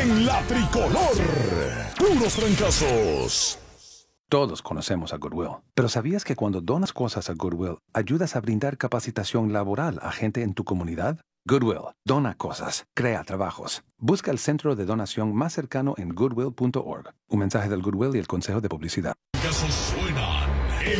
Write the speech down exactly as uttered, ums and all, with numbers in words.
en la tricolor. Puros trancazos. Todos conocemos a Goodwill, pero ¿sabías que cuando donas cosas a Goodwill, ayudas a brindar capacitación laboral a gente en tu comunidad? Goodwill, dona cosas, crea trabajos. Busca el centro de donación más cercano en goodwill punto org. Un mensaje del Goodwill y el Consejo de Publicidad.